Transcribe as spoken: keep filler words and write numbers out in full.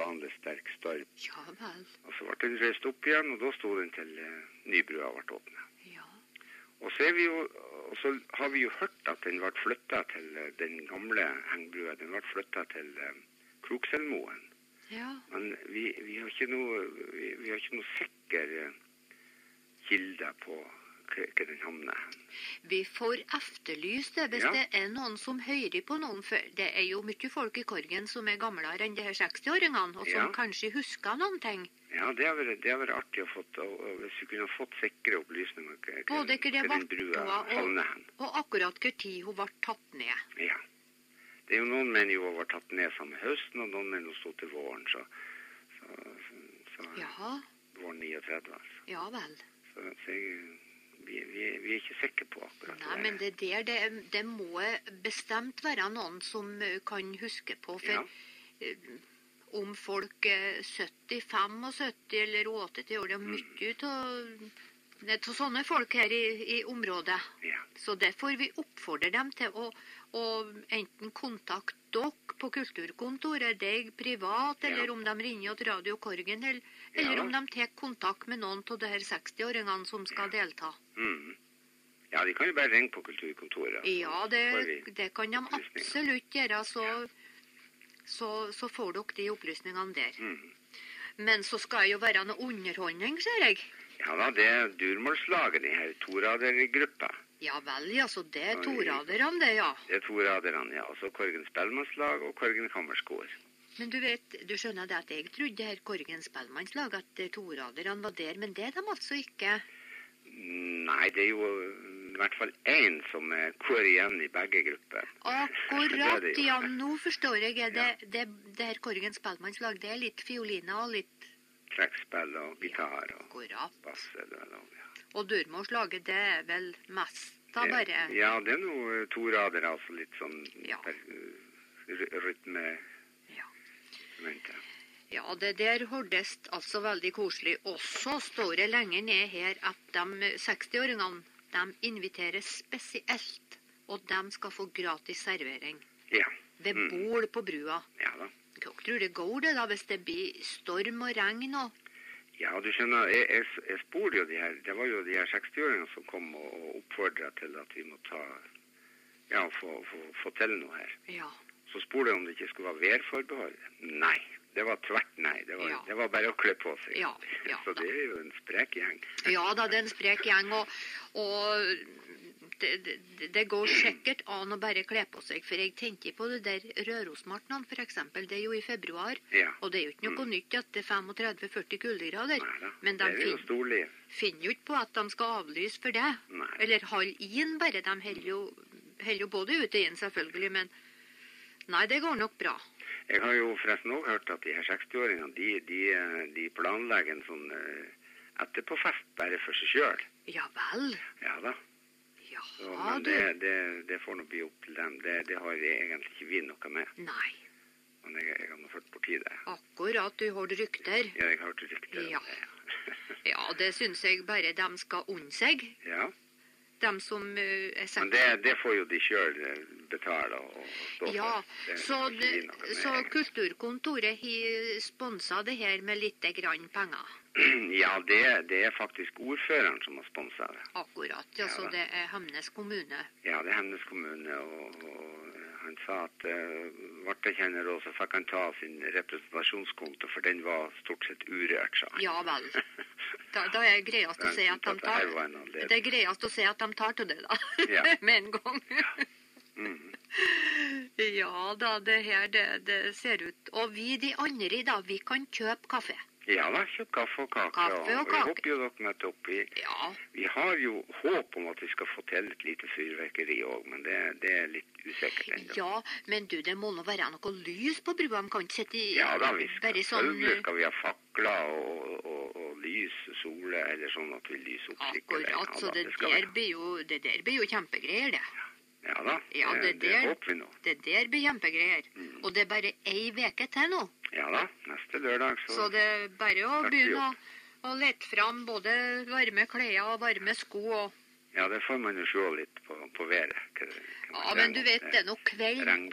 usedvanlig sterk storm. Ja vel. Og så ble den reist opp igjen, og da stod den til uh, Nybrua ble åpnet. Ja. Og så, er vi jo, og så har vi jo hørt at den ble flyttet til uh, den gamle hengbrua. Den ble flyttet til uh, Krokselmoen. Ja. Men vi, vi har ikke noe, vi, vi har ikke noe sikker uh, kilde på hva den havner. Vi får efterlyse det hvis Ja. det er noen som hører på noen. For det er jo mye folk i Korgen som er gamlere enn de her sekstiåringene, og som Ja. kanskje husker noen ting. Ja, det har vært, det har vært artig å få, og, og hvis vi kunne ha fått sikre opplysninger hva, hva, Både hva det hva den ble brua og, havner hen. og akkurat hva tid hun ble tatt ned. Ja. Det er jo noen mener jo hun var tatt ned samme høsten, og noen mener hun stod til våren, så, så, så, så Jaha, våren trettini, altså. ja vel. Så, så jeg, vi, vi, vi er ikke sikre på akkurat Nei, men det der, det, det må bestemt være noen som eh, kan huske på, for Ja. eh, om folk er sytti, syttifem eller åtti år, det er mye av det er sånne folk her i, i området. Ja. Så derfor vi oppfordrer dem til å, å enten kontakte dere på kulturkontoret, deg privat, Ja. eller om de ringer til Radio Korgen, eller, eller Ja. om de tar kontakt med noen av de her sekstiåringene som skal delta. Mm. Ja, de kan jo bare ringe på kulturkontoret. så Ja, får det, vi det kan de opplysninger. absolutt gjøre, så, så, så får dere de opplysningene der. Mm. Men så skal det jo være noe underholdning, ser jeg. Ja da, det er durmålslaget, de her toradergruppa. Ja vel, ja, så det er Oi. toraderne det, ja. Det er toraderne, ja. Og så Korgen Spellmannslag og Korgen Kammerskor. Men du vet, du skjønner det at jeg trodde det her Korgen Spellmannslag at eh, toraderne var der, men det er de altså ikke. Nei, det er jo i hvert fall én som eh, går igjen i begge grupper. Akkurat, Det er det jo. ja, nå forstår jeg. er Det, det, det her Korgen Spellmannslag, det er litt fioliner og litt Trekkspill og gitar og akkurat. bass. Eller, eller, ja. Og durmålslaget, det er vel mest da Det- bare. Ja, det er noe torader, altså litt sånn Ja. per, ry- rytme. Ja. Vent, ja. Ja, det der hørtes altså veldig koselig. Og så står det lenger ned her at de sekstiåringene, de inviteres spesielt, og de skal få gratis servering Ja. ved Mm. bol på brua. Ja da. Hva tror det går det da, hvis det blir storm og regn og... Ja, du skjønner, jeg, jeg, jeg spurte jo de her, det var jo de her sekstiåringene som kom og, og oppfordret til at vi må ta, ja, få, få, få til noe her. Ja, Så spurte jeg om det ikke skulle være værforbehold. Nei, det var tvert nei. Det var, Ja. det var bare å kle på seg. Ja, ja Så da. det er jo en sprek gjeng. ja da, det er en sprek gjeng, og, og det, det, det går sikkert an å bare kle på seg, for jeg tenker på det der Rørosmartnan for eksempel, det er jo i februar, Ja. og det er jo ikke noe nytt at det er trettini til førti kuldegrader, Nei da, men de det er jo fin, storlig. finner jo ikke på at de skal avlyse for det, Nei. eller halde inn bare, de heller jo, heller jo både ute inn selvfølgelig, men nei, det går nok bra. Jeg har jo forresten også hørt at de her sekstiåringene, de, de, de planlegger en sånn uh, etterpåfest bare for seg selv. Ja vel, Ja da. Så, jaha men du, det, det, det får nå bli opp til dem. Det, det har jeg egentlig ikke vi noe med. nei, Men jeg, jeg har nå ført borti det. akkurat du har rykter. Ja, jeg har hørt rykter om Ja. det. Ja, det synes jeg bare de skal unne seg, Ja. de som uh, er Men sett. det, det får jo de selv eh, betale og stå for. Ja, Det så, har ikke vi det, noe med, så egentlig. kulturkontoret har sponset det her med litt grann penger. Ja, det, det er faktisk ordføreren som har sponset det. Akkurat, ja, Ja, så da. det er Hemnes kommune. Ja, det er Hemnes kommune, og, og han sa at uh, vartekjenner også fikk han ta sin representasjonskonto, for den var stort sett urørt, sa han. Ja vel. Da, da er det greiest å Han si at de syntes det her var tar, en anledning. det er greiest å si at de tar til det da, Ja. med en gang. Mhm. Ja da, det her, det, det ser ut. Og vi de andre da, vi kan kjøpe kaffe. Ja da, kjøp kaffe og kake. Kaffe og og jeg kake. håper jo dere møter opp. Vi, Ja, vi har jo håp om at vi skal få til et lite fyrverkeri òg, men det, det er litt usikkert ennå. ja, men du, det må nå være noe lys på brua, de kan ikke sitte i Ja da, vi skal, bare sånn. selvfølgelig skal vi ha fakler og, og, og lys, sole, eller sånn at vi lyser opp skikkelig. Akkurat, så Ja da, det skal vi der ha. blir jo, det der blir jo kjempegreier, det. Ja da, Ja, det, det det der- håper vi nå. Det der blir kjempegreier. Mm. Og det er bare ei veke til nå. Ja da, neste lørdag så, Så det er bare å Takk, begynne å, å lette fram både varme klær og varme sko. Og, Ja, det får man jo se litt på, på været. hva det- hva ja, man men du trenger. vet, det er nok kveld. Regn,